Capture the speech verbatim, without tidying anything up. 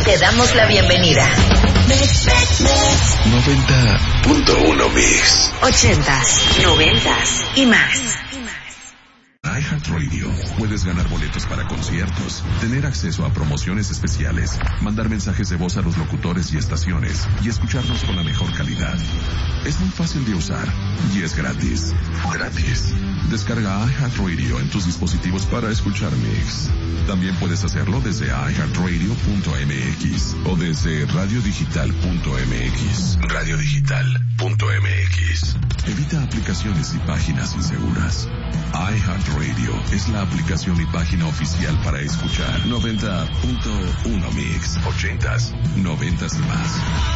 Te damos la bienvenida. noventa punto uno Mix. Ochentas, noventas y más. iHeartRadio. Puedes ganar boletos para conciertos, tener acceso a promociones especiales, mandar mensajes de voz a los locutores y estaciones y escucharnos con la mejor calidad. Es muy fácil de usar y es gratis. Gratis. Descarga iHeartRadio en tus dispositivos para escuchar Mix. También puedes hacerlo desde i heart radio punto m x o desde radio digital punto m x. radio digital punto m x. Evita aplicaciones y páginas inseguras. iHeartRadio es la aplicación y página oficial para escuchar noventa punto uno Mix, ochentas, noventas y más.